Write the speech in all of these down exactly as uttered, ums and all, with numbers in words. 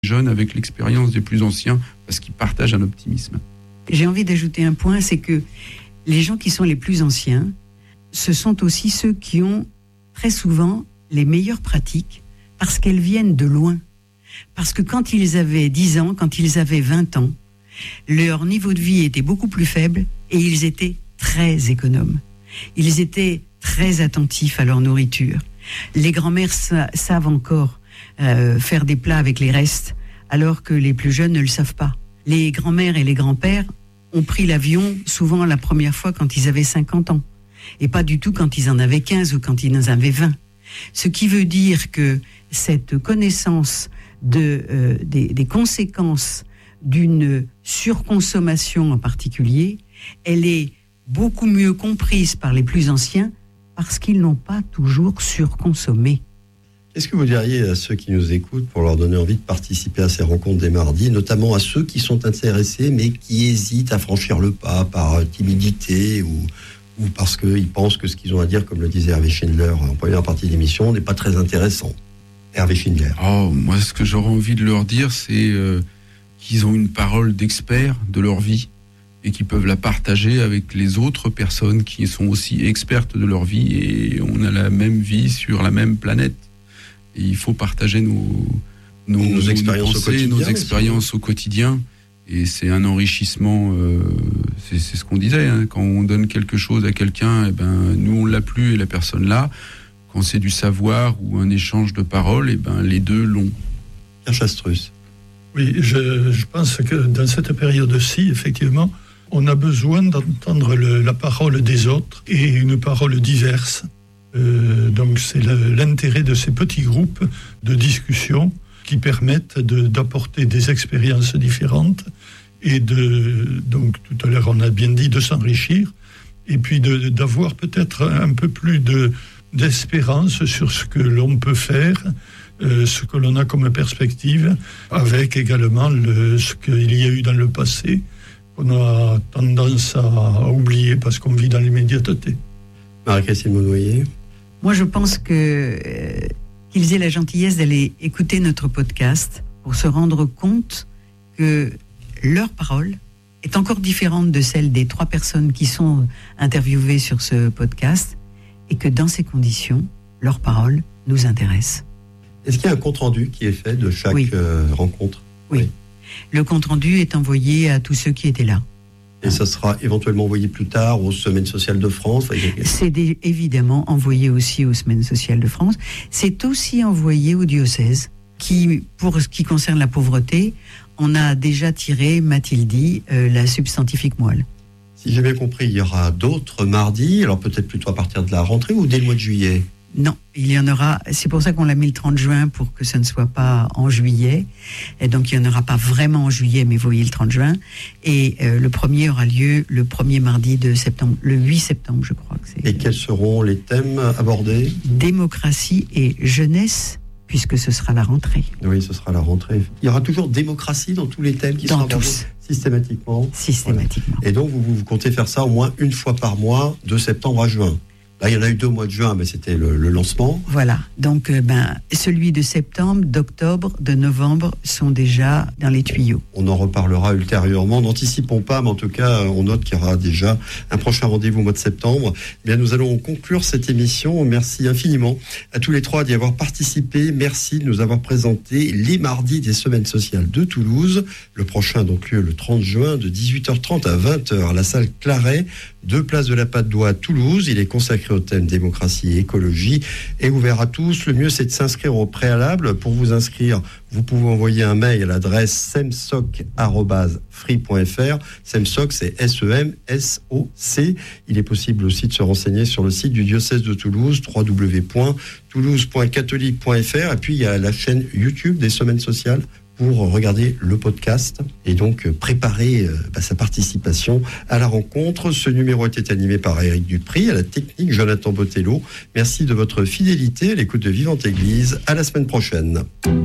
jeunes avec l'expérience des plus anciens parce qu'ils partagent un optimisme. J'ai envie d'ajouter un point, c'est que les gens qui sont les plus anciens, ce sont aussi ceux qui ont très souvent les meilleures pratiques parce qu'elles viennent de loin. Parce que quand ils avaient dix ans, quand ils avaient vingt ans, leur niveau de vie était beaucoup plus faible et ils étaient très économes. Ils étaient très attentifs à leur nourriture. Les grands-mères sa- savent encore euh, faire des plats avec les restes, alors que les plus jeunes ne le savent pas. Les grands-mères et les grands-pères ont pris l'avion souvent la première fois quand ils avaient cinquante ans, et pas du tout quand ils en avaient quinze ou quand ils en avaient vingt. Ce qui veut dire que cette connaissance de, euh, des, des conséquences d'une surconsommation en particulier, elle est beaucoup mieux comprise par les plus anciens parce qu'ils n'ont pas toujours surconsommé. Qu'est-ce que vous diriez à ceux qui nous écoutent pour leur donner envie de participer à ces rencontres des mardis, notamment à ceux qui sont intéressés mais qui hésitent à franchir le pas par timidité ou, ou parce qu'ils pensent que ce qu'ils ont à dire, comme le disait Hervé Schindler en première partie de l'émission, n'est pas très intéressant. Hervé Schindler. Oh, moi, ce que j'aurais envie de leur dire, c'est euh, qu'ils ont une parole d'experts de leur vie et qu'ils peuvent la partager avec les autres personnes qui sont aussi expertes de leur vie, et on a la même vie sur la même planète. Et il faut partager nos, nos, nos, nos expériences, pensées, au quotidien, nos expériences au quotidien. Et c'est un enrichissement, euh, c'est, c'est ce qu'on disait, hein, quand on donne quelque chose à quelqu'un, eh ben, nous on l'a plus et la personne l'a. Quand c'est du savoir ou un échange de paroles, eh ben, les deux l'ont. Pierre Chastrus. Oui, je, je pense que dans cette période-ci, effectivement, on a besoin d'entendre le, la parole des autres et une parole diverse. Euh, donc c'est le, l'intérêt de ces petits groupes de discussion qui permettent de, d'apporter des expériences différentes et de, donc tout à l'heure on a bien dit, de s'enrichir et puis de, d'avoir peut-être un peu plus de, d'espérance sur ce que l'on peut faire, euh, ce que l'on a comme perspective, avec également le, ce qu'il y a eu dans le passé qu'on a tendance à oublier parce qu'on vit dans l'immédiateté. Marie-Christine Monnoyer. Moi, je pense que euh, qu'ils aient la gentillesse d'aller écouter notre podcast pour se rendre compte que leur parole est encore différente de celle des trois personnes qui sont interviewées sur ce podcast et que dans ces conditions, leur parole nous intéresse. Est-ce qu'il y a un compte-rendu qui est fait de chaque Oui. euh, rencontre ? Oui. oui. Le compte-rendu est envoyé à tous ceux qui étaient là. Et ça sera éventuellement envoyé plus tard aux Semaines sociales de France. C'est des, évidemment envoyé aussi aux Semaines sociales de France. C'est aussi envoyé au diocèse, qui, pour ce qui concerne la pauvreté, on a déjà tiré, m'a-t-il dit, euh, la substantifique moelle. Si j'ai bien compris, il y aura d'autres mardis, alors peut-être plutôt à partir de la rentrée ou dès le mois de juillet ? Non, il y en aura, c'est pour ça qu'on l'a mis le trente juin, pour que ça ne soit pas en juillet. Et donc il n'y en aura pas vraiment en juillet, mais vous voyez le trente juin. Et euh, le premier aura lieu le premier mardi de septembre, le huit septembre, je crois que c'est. Et quels seront les thèmes abordés ? Démocratie et jeunesse, puisque ce sera la rentrée. Oui, ce sera la rentrée. Il y aura toujours démocratie dans tous les thèmes qui dans seront abordés tous. Systématiquement. Systématiquement. Voilà. Et donc vous, vous comptez faire ça au moins une fois par mois, de septembre à juin. Là, il y en a eu deux au mois de juin, mais c'était le, le lancement. Voilà. Donc, euh, ben, celui de septembre, d'octobre, de novembre sont déjà dans les tuyaux. On en reparlera ultérieurement. N'anticipons pas, mais en tout cas, on note qu'il y aura déjà un prochain rendez-vous au mois de septembre. Eh bien, nous allons conclure cette émission. Merci infiniment à tous les trois d'y avoir participé. Merci de nous avoir présenté les mardis des Semaines sociales de Toulouse. Le prochain, donc, lieu le trente juin, de dix-huit heures trente à vingt heures, à la salle Claret, deux places de la Patte d'Oie à Toulouse. Il est consacré au thème démocratie et écologie et ouvert à tous. Le mieux, c'est de s'inscrire au préalable. Pour vous inscrire, vous pouvez envoyer un mail à l'adresse semsoc arobase free point f r. Semsoc, c'est S E M S O C. Il est possible aussi de se renseigner sur le site du diocèse de Toulouse, w w w point toulouse point catholique point f r. Et puis, il y a la chaîne YouTube des Semaines sociales pour regarder le podcast et donc préparer euh, bah, sa participation à la rencontre. Ce numéro était animé par Éric Dupry, à la technique Jonathan Botello. Merci de votre fidélité à l'écoute de Vivante Église. À la semaine prochaine.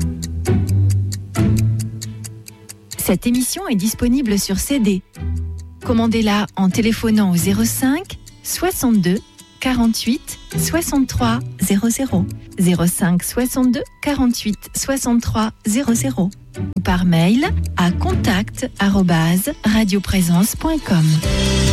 Cette émission est disponible sur C D. Commandez-la en téléphonant au zéro cinq soixante-deux quarante-huit soixante-trois zéro zéro zéro cinq soixante-deux quarante-huit soixante-trois zéro zéro. ou par mail à contact arobase radioprésence point com.